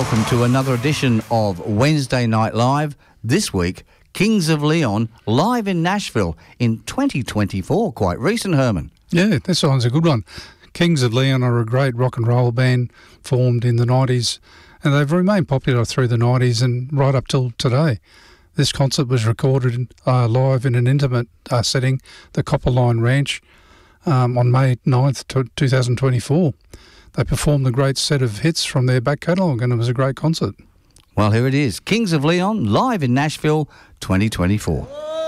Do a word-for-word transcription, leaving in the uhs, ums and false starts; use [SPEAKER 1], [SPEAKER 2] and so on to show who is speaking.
[SPEAKER 1] welcome to another edition of Wednesday Night Live. This week, Kings of Leon live in Nashville in twenty twenty-four. Quite recent, Herman.
[SPEAKER 2] Yeah, this one's a good one. Kings of Leon are a great rock and roll band formed in the nineties, and they've remained popular through the nineties and right up till today. This concert was recorded uh, live in an intimate uh, setting, the Copperline Ranch, um, on May ninth, two thousand twenty-four. They performed a great set of hits from their back catalogue, and it was a great concert.
[SPEAKER 1] Well, here it is. Kings of Leon live in Nashville twenty twenty-four.